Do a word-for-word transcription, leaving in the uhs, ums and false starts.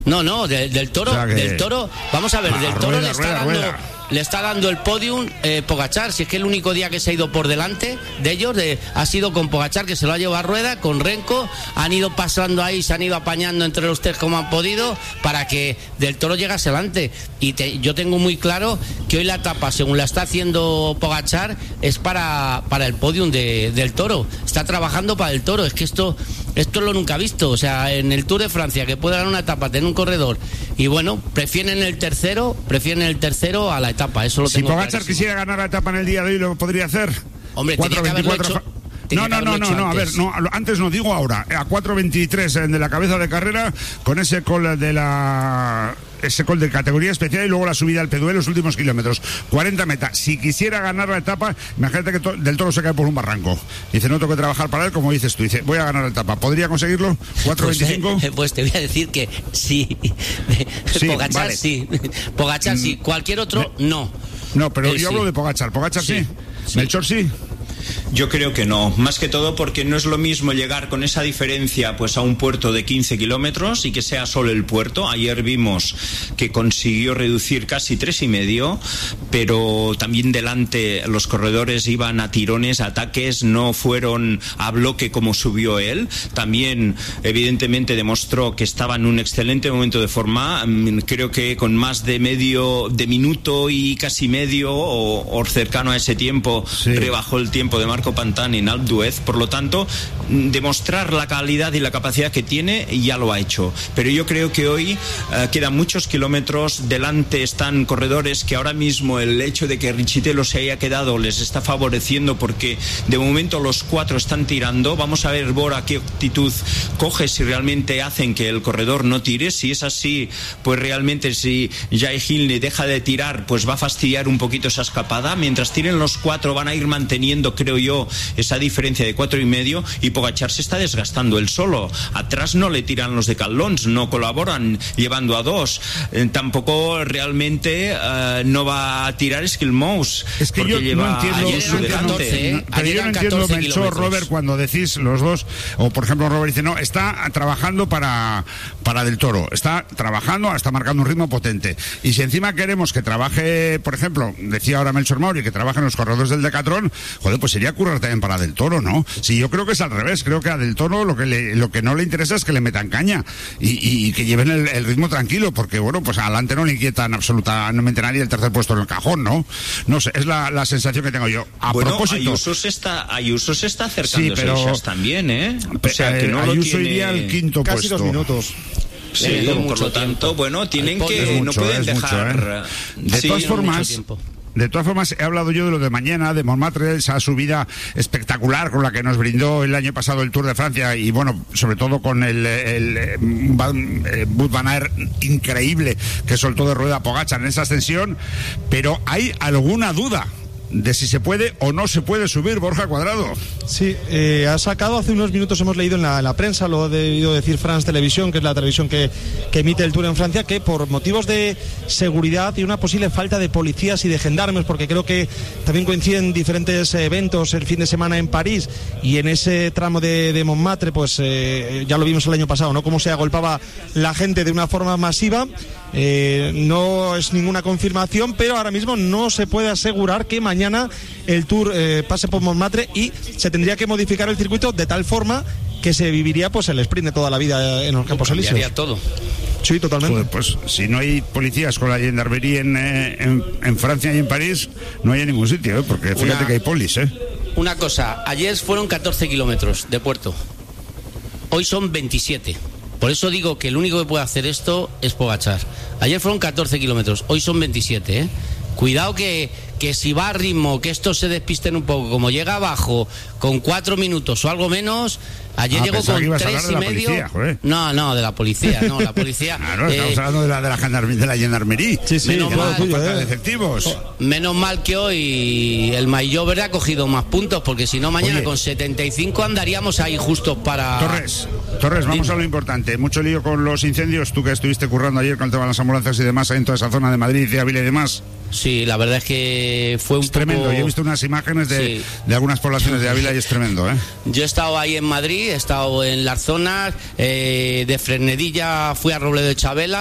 No, no, de, del toro, o sea que... del toro, vamos a ver, ah, del toro rueda, le está rueda, dando, rueda. le está dando el podium eh, Pogačar, si es que el único día que se ha ido por delante de ellos de, ha sido con Pogačar, que se lo ha llevado a rueda, con Renko, han ido pasando ahí, se han ido apañando entre los tres como han podido para que del toro llegase adelante. Y te, yo tengo muy claro que hoy la etapa, según la está haciendo Pogačar, es para, para el podium de, del toro, está trabajando para el toro, es que esto, esto es lo nunca visto, o sea, en el Tour de Francia, que puede ganar una etapa, tener un corredor, y bueno, prefieren el tercero, prefieren el tercero a la etapa, eso lo tengo Si Pogačar clarísimo. Quisiera ganar la etapa en el día de hoy, ¿lo podría hacer? Hombre, tenía que haberlo hecho... No, no, no, no, no, a ver, no, antes no, digo ahora, a cuatro veintitrés de la cabeza de carrera, con ese call de la... ese call de categoría especial y luego la subida al Peduel los últimos kilómetros, cuarenta metas. Si quisiera ganar la etapa, imagínate que to- del toro se cae por un barranco. Dice, no tengo que trabajar para él, como dices tú. Dice, voy a ganar la etapa. ¿Podría conseguirlo? ¿cuatro veinticinco? Pues, eh, pues te voy a decir que sí. sí Pogačar vale. sí. Pogačar sí. Cualquier otro, no. No, pero eh, yo sí. hablo de Pogačar. ¿Pogačar sí? sí. sí. ¿Melchor sí? Yo creo que no, más que todo porque no es lo mismo llegar con esa diferencia pues a un puerto de quince kilómetros y que sea solo el puerto. Ayer vimos que consiguió reducir casi tres y medio, pero también delante los corredores iban a tirones, a ataques, no fueron a bloque como subió él. También evidentemente demostró que estaba en un excelente momento de forma, creo que con más de medio de minuto y casi medio o, o cercano a ese tiempo, sí. rebajó el tiempo de Marco Pantani en Alpe d'Huez, por lo tanto demostrar la calidad y la capacidad que tiene ya lo ha hecho, pero yo creo que hoy uh, quedan muchos kilómetros, delante están corredores que ahora mismo el hecho de que Richitello se haya quedado les está favoreciendo porque de momento los cuatro están tirando. Vamos a ver Bora qué actitud coge, si realmente hacen que el corredor no tire, si es así pues realmente si Jai Hindley deja de tirar pues va a fastidiar un poquito esa escapada, mientras tiren los cuatro van a ir manteniendo creo yo esa diferencia de cuatro y medio y Pogačar se está desgastando él solo, atrás no le tiran los de Caldons, no colaboran llevando a dos, eh, tampoco realmente eh, no va a tirar Skillmouse es que yo lleva no entiendo, ayer no entiendo, catorce, ¿eh? Pero yo no entiendo Melchor, Robert, cuando decís los dos, o por ejemplo Robert dice no, está trabajando para, para Del Toro, está trabajando, está marcando un ritmo potente, y si encima queremos que trabaje, por ejemplo, decía ahora Melchor Mauri, que trabaje en los corredores del Decatlón, joder, pues sería currar también para Del Toro, ¿no? Sí, yo creo que es al revés, creo que a Del Toro lo que le, lo que no le interesa es que le metan caña y, y, y que lleven el, el ritmo tranquilo, porque bueno, pues adelante no le inquietan absolutamente nadie el tercer puesto en el cajón, ¿no? No sé, es la, la sensación que tengo yo. A bueno, propósito... Ayuso se está, Ayuso se está acercando sí, pero, a también, ¿eh? O sea, eh, que no Ayuso lo tiene... iría al quinto casi puesto. dos minutos. Sí, eh, por lo tanto, tiempo. bueno, tienen que, mucho, no pueden dejar... Mucho, ¿eh? De sí, todas formas... De todas formas, he hablado yo de lo de mañana, de Montmartre, esa subida espectacular con la que nos brindó el año pasado el Tour de Francia y, bueno, sobre todo con el, el, el Wout van Aert increíble que soltó de rueda Pogačar en esa ascensión, pero hay alguna duda de si se puede o no se puede subir, Borja Cuadrado. Sí, eh, ha sacado hace unos minutos, hemos leído en la, en la prensa, lo ha debido decir France Televisión, que es la televisión que, que emite el Tour en Francia, que por motivos de seguridad y una posible falta de policías y de gendarmes, porque creo que también coinciden diferentes eventos el fin de semana en París y en ese tramo de, de Montmartre, pues eh, ya lo vimos el año pasado, ¿no? Cómo se agolpaba la gente de una forma masiva. Eh, no es ninguna confirmación, pero ahora mismo no se puede asegurar que mañana el Tour eh, pase por Montmartre y se tendría que modificar el circuito de tal forma que se viviría pues el sprint de toda la vida en los Campos Elíseos. Cambiaría todo. Sí, totalmente. Joder, pues si no hay policías con la gendarmería en, en, en Francia y en París, no hay en ningún sitio, ¿eh? Porque fíjate una, que hay polis, ¿eh? Una cosa, ayer fueron catorce kilómetros de puerto, hoy son veintisiete. Por eso digo que el único que puede hacer esto es Pogačar. Ayer fueron catorce kilómetros, hoy son veintisiete, ¿eh? Cuidado que, que si va a ritmo, que estos se despisten un poco, como llega abajo con cuatro minutos o algo menos, ayer ah, llegó con tres y medio. Policía, no, no, de la policía, no, la policía. Claro, eh, estamos hablando de la de la gendarmería, de la gendarmería. Sí, sí, menos mal, tuyo, ¿eh? De efectivos. Menos mal que hoy el Maillot ha cogido más puntos, porque si no mañana Oye, con setenta y cinco andaríamos ahí justos para... Torres, Torres, vamos Dime. a lo importante. Mucho lío con los incendios, tú que estuviste currando ayer con el tema de las ambulancias y demás en toda esa zona de Madrid, de Ávila y demás. Sí, la verdad es que eh, fue un es tremendo. poco... Yo he visto unas imágenes de, sí. de algunas poblaciones de Ávila y es tremendo, ¿eh? Yo he estado ahí en Madrid, he estado en las zonas, eh, de Fresnedilla fui a Robledo de Chabela.